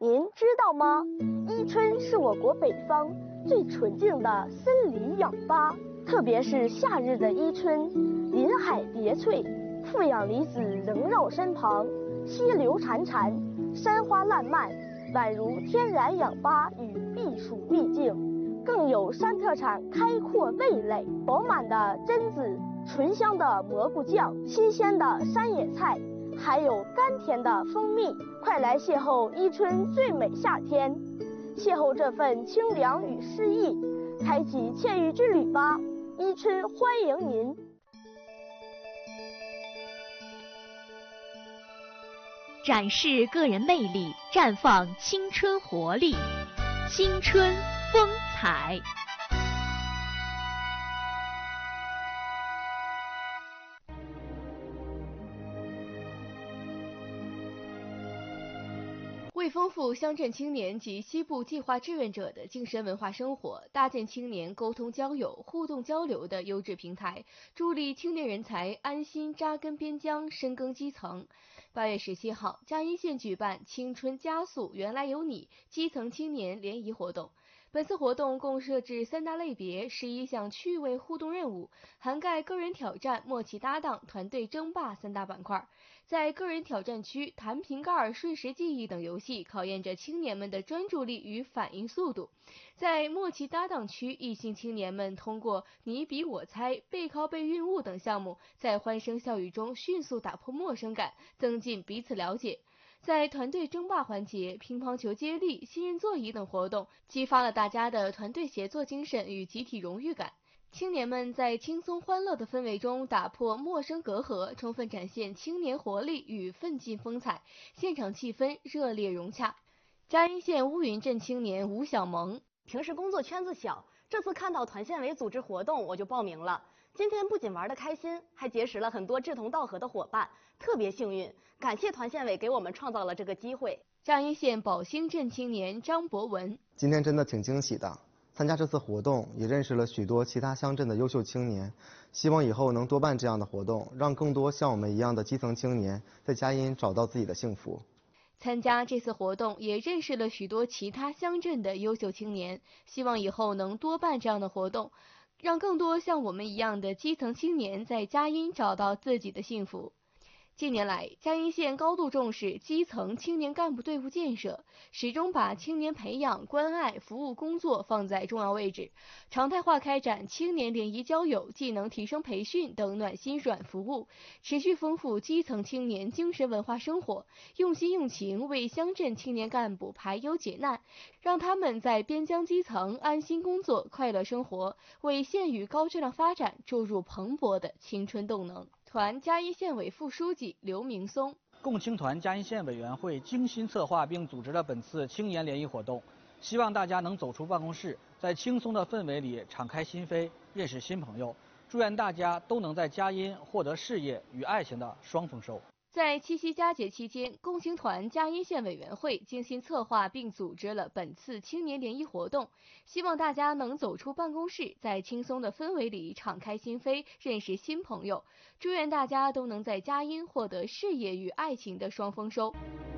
您知道吗？伊春是我国北方最纯净的森林氧吧，特别是夏日的伊春，林海叠翠，负氧离子萦绕身旁，溪流潺潺，山花烂漫，宛如天然氧吧与避暑秘境。更有山特产开阔味蕾，饱满的榛子，醇香的蘑菇酱，新鲜的山野菜，还有甘甜的蜂蜜。快来邂逅伊春最美夏天，邂逅这份清凉与诗意，开启惬意之旅吧！伊春欢迎您。 展示个人魅力，绽放青春活力，青春风采。 为丰富乡镇青年及西部计划志愿者的精神文化生活，搭建青年沟通交友、互动交流的优质平台，助力青年人才安心扎根边疆、深耕基层。8月17号，嘉义县举办“青春加速原来有你”基层青年联谊活动。本次活动共设置3大类别，11项趣味互动任务，涵盖个人挑战、默契搭档、团队争霸3大板块。在个人挑战区，弹瓶盖、瞬时记忆等游戏考验着青年们的专注力与反应速度；在默契搭档区，异性青年们通过你比我猜、背靠背运物等项目，在欢声笑语中迅速打破陌生感，增进彼此了解。在团队争霸环节，乒乓球接力、新人座椅等活动激发了大家的团队协作精神与集体荣誉感。青年们在轻松欢乐的氛围中打破陌生隔阂，充分展现青年活力与奋进风采，现场气氛热烈融洽。嘉义县乌云镇青年吴小萌， 平时工作圈子小，这次看到团县委组织活动，我就报名了。今天不仅玩得开心，还结识了很多志同道合的伙伴，特别幸运。感谢团县委给我们创造了这个机会。 嘉义县宝兴镇青年张博文， 今天真的挺惊喜的。参加这次活动，也认识了许多其他乡镇的优秀青年，希望以后能多办这样的活动，让更多像我们一样的基层青年在嘉义找到自己的幸福。 参加这次活动也认识了许多其他乡镇的优秀青年，希望以后能多办这样的活动，让更多像我们一样的基层青年在嘉义找到自己的幸福。近年来，嘉义县高度重视基层青年干部队伍建设，始终把青年培养、关爱、服务工作放在重要位置，常态化开展青年联谊交友、技能提升培训等暖心软服务，持续丰富基层青年精神文化生活，用心用情为乡镇青年干部排忧解难，让他们在边疆基层安心工作、快乐生活，为县域高质量发展注入蓬勃的青春动能。团嘉义县委副书记刘明松， 共青团嘉义县委员会精心策划并组织了本次青年联谊活动，希望大家能走出办公室，在轻松的氛围里敞开心扉，认识新朋友。祝愿大家都能在嘉义获得事业与爱情的双丰收。 在七夕佳节期间，共青团嘉义县委员会精心策划并组织了本次青年联谊活动，希望大家能走出办公室，在轻松的氛围里敞开心扉，认识新朋友。祝愿大家都能在嘉义获得事业与爱情的双丰收。